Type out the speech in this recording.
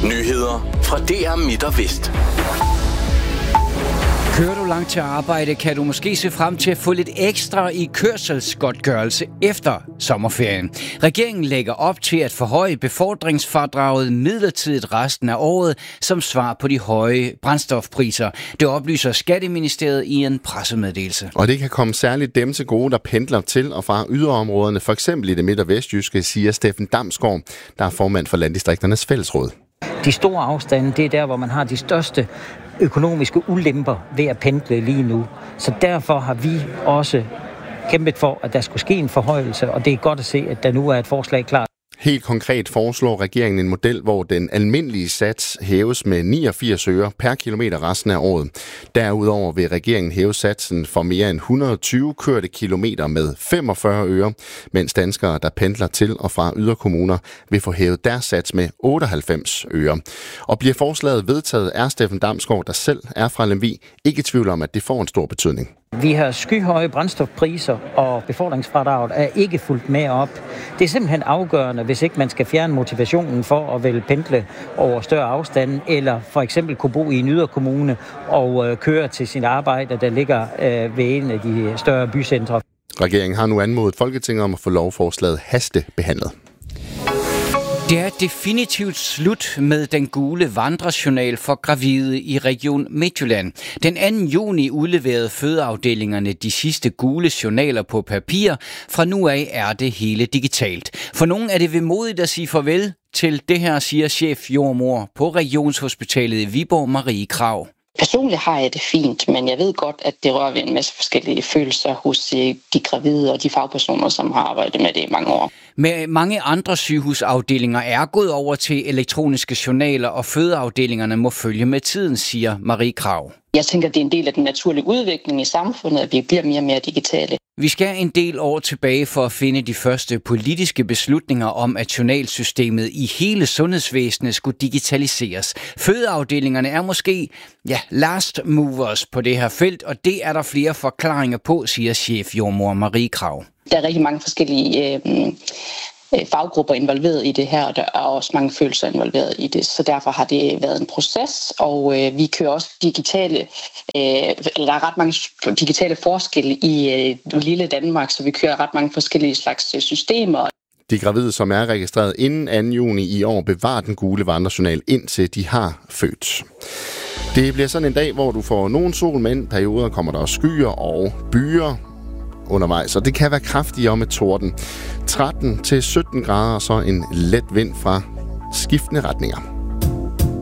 Nyheder fra DR Midt og Vest. Kører du langt til arbejde, kan du måske se frem til at få lidt ekstra i kørselsgodtgørelse efter sommerferien. Regeringen lægger op til at forhøje befordringsfradraget midlertidigt resten af året som svar på de høje brændstofpriser. Det oplyser Skatteministeriet i en pressemeddelelse. Og det kan komme særligt dem til gode, der pendler til og fra yderområderne, for eksempel i det midt- og vestjyske, siger Steffen Damsgaard, der er formand for Landdistrikternes Fællesråd. De store afstande, det er der, hvor man har de største økonomiske ulemper ved at pendle lige nu. Så derfor har vi også kæmpet for, at der skulle ske en forhøjelse, og det er godt at se, at der nu er et forslag klar. Helt konkret foreslår regeringen en model, hvor den almindelige sats hæves med 89 øre per kilometer resten af året. Derudover vil regeringen hæve satsen for mere end 120 kørte kilometer med 45 øre, mens danskere, der pendler til og fra yderkommuner, vil få hævet deres sats med 98 øre. Og bliver forslaget vedtaget, er Steffen Damsgaard, der selv er fra Lemvig, ikke i tvivl om, at det får en stor betydning. Vi har skyhøje brændstofpriser, og befordringsfradraget er ikke fulgt med op. Det er simpelthen afgørende, hvis ikke man skal fjerne motivationen for at vælge pendle over større afstande, eller for eksempel kunne bo i en yderkommune og køre til sin arbejde, der ligger ved en af de større bycentre. Regeringen har nu anmodet Folketinget om at få lovforslaget hastebehandlet. Det er definitivt slut med den gule vandrejournal for gravide i Region Midtjylland. Den 2. juni udleverede fødeafdelingerne de sidste gule journaler på papir. Fra nu af er det hele digitalt. For nogen er det vemodigt at sige farvel til det her, siger chefjordmor på Regionshospitalet i Viborg, Marie Krag. Personligt har jeg det fint, men jeg ved godt, at det rører ved en masse forskellige følelser hos de gravide og de fagpersoner, som har arbejdet med det i mange år. Med mange andre sygehusafdelinger er gået over til elektroniske journaler, og fødeafdelingerne må følge med tiden, siger Marie Krag. Jeg tænker, at det er en del af den naturlige udvikling i samfundet, at vi bliver mere og mere digitale. Vi skal en del år tilbage for at finde de første politiske beslutninger om, at journalsystemet i hele sundhedsvæsenet skulle digitaliseres. Fødeafdelingerne er måske last movers på det her felt, og det er der flere forklaringer på, siger chefjordmor Marie Krag. Der er rigtig mange forskellige faggrupper involveret i det her, og der er også mange følelser involveret i det, så derfor har det været en proces, og vi kører også der er ret mange digitale forskelle i lille Danmark, så vi kører ret mange forskellige slags systemer. De gravide, som er registreret inden 2. juni i år, bevarer den gule vandrejournal indtil de har født. Det bliver sådan en dag, hvor du får nogen sol, men perioder kommer der skyer og byer undervejs, og det kan være kraftigere med torden. 13 til 17 grader, og så en let vind fra skiftende retninger.